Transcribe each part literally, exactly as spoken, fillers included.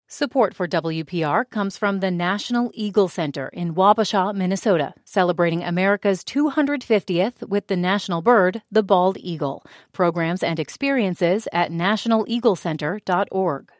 Support for W P R comes from the National Eagle Center in Wabasha, Minnesota, celebrating America's two hundred fiftieth with the national bird, the bald eagle. Programs and experiences at national eagle center dot org.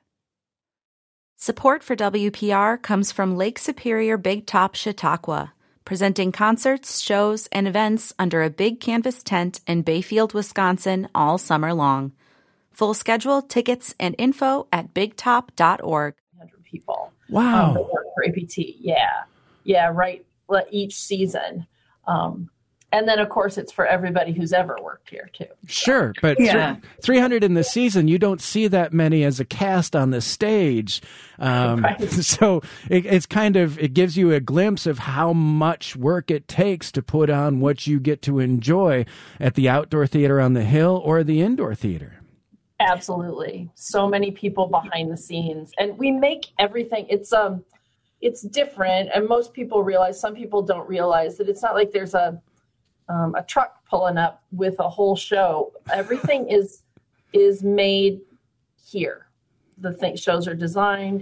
Support for W P R comes from Lake Superior Big Top Chautauqua, presenting concerts, shows, and events under a big canvas tent in Bayfield, Wisconsin all summer long. Full schedule, tickets, and info at big top dot org. one hundred people. Wow. Um, that work for A P T. Yeah. Yeah, right. Each season. Um, and then, of course, it's for everybody who's ever worked here, too. Sure, but Yeah. th- three hundred in the season, you don't see that many as a cast on the stage. Um, Right. So it, it's kind of, it gives you a glimpse of how much work it takes to put on what you get to enjoy at the outdoor theater on the hill or the indoor theater. Absolutely. So many people behind the scenes. And we make everything, it's um it's different. And most people realize, some people don't realize that it's not like there's a um, a truck pulling up with a whole show. Everything is is made here. The thing, shows are designed,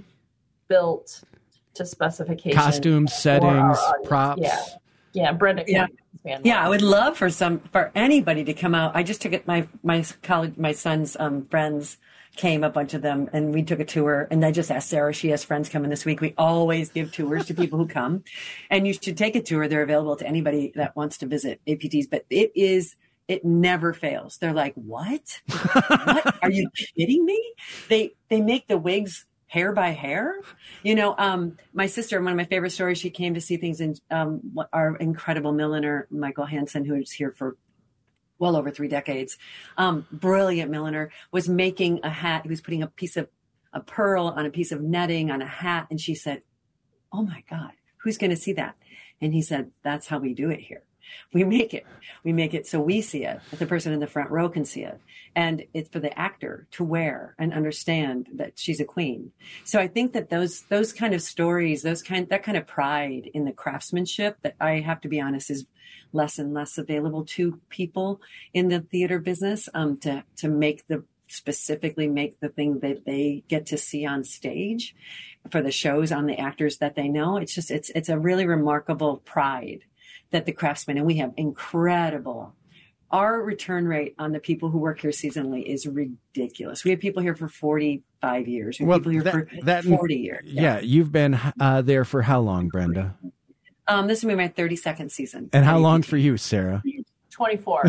built to specifications. Costumes, for our settings, audience. props. Yeah. Yeah, Brenda can Yeah. expand Yeah, more. I would love for some for anybody to come out. I just took it. My my college, my son's um, friends came, a bunch of them, and we took a tour. And I just asked Sarah; she has friends coming this week. We always give tours to people who come, and you should take a tour. They're available to anybody that wants to visit A P Ts. But it is it never fails. They're like, "What? What? Are you kidding me?" They they make the wigs hair by hair. You know, um, my sister, one of my favorite stories, she came to see things in um, our incredible milliner, Michael Hansen, who's here for well over three decades. Um, brilliant milliner, was making a hat. He was putting a piece of a pearl on a piece of netting on a hat. And she said, "Oh my God, who's going to see that?" And he said, "That's how we do it here. We make it. We make it so we see it, that the person in the front row can see it. And it's for the actor to wear and understand that she's a queen." So I think that those those kind of stories, those kind that kind of pride in the craftsmanship, that I have to be honest is less and less available to people in the theater business, um, to to make the specifically make the thing that they get to see on stage for the shows on the actors that they know. It's just it's it's a really remarkable pride that the craftsmen, and we have incredible, our return rate on the people who work here seasonally is ridiculous. We have people here for forty-five years. We have Well, people here that- for that- forty years. Yeah, you've been uh, there for how long, Brenda? Um, this will be my thirty-second season. And how long for you, Sarah? twenty-four.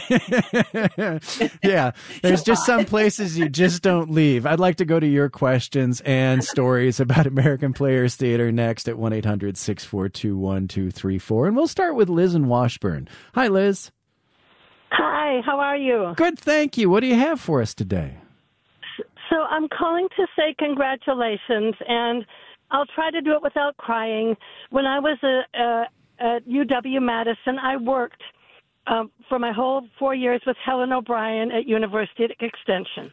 Yeah, there's just some places you just don't leave. I'd like to go to your questions and stories about American Players Theater next at one eight hundred six four two one two three four. And we'll start with Liz in Washburn. Hi, Liz. Hi, how are you? Good, thank you. What do you have for us today? So I'm calling to say congratulations, and I'll try to do it without crying. When I was a, uh, at U W-Madison, I worked um, for my whole four years with Helen O'Brien at University Extension.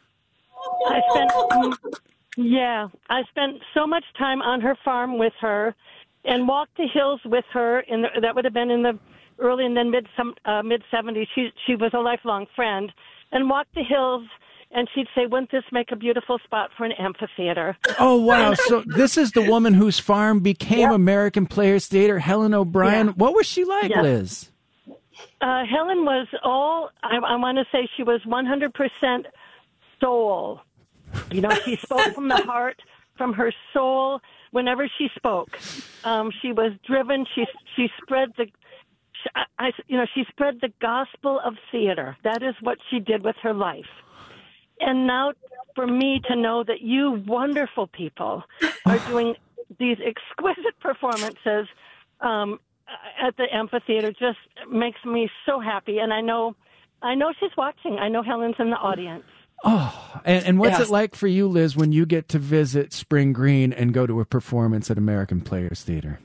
I spent, um, yeah, I spent so much time on her farm with her and walked the hills with her. In the, that would have been in the early and then mid uh, mid seventies. She she was a lifelong friend, and walked the hills. And she'd say, "Wouldn't this make a beautiful spot for an amphitheater?" Oh, wow. So this is the woman whose farm became Yep. American Players Theater, Helen O'Brien. Yeah. What was she like, Yeah. Liz? Uh, Helen was all, I, I want to say she was one hundred percent soul. You know, she spoke from the heart, from her soul, whenever she spoke. Um, she was driven. She, she spread the, I, I, you know, she spread the gospel of theater. That is what she did with her life. And now for me to know that you wonderful people are doing these exquisite performances um, at the amphitheater just makes me so happy. And I know, I know she's watching. I know Helen's in the audience. Oh, and, and what's Yes. it like for you, Liz, when you get to visit Spring Green and go to a performance at American Players Theater?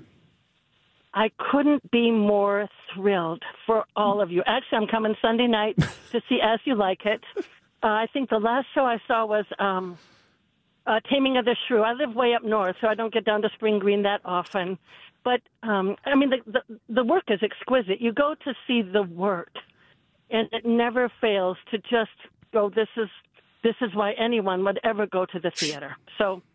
I couldn't be more thrilled for all of you. Actually, I'm coming Sunday night to see As You Like It. Uh, I think the last show I saw was um, uh, Taming of the Shrew. I live way up north, so I don't get down to Spring Green that often. But, um, I mean, the, the, the work is exquisite. You go to see the work, and it never fails to just go, this is this is why anyone would ever go to the theater. So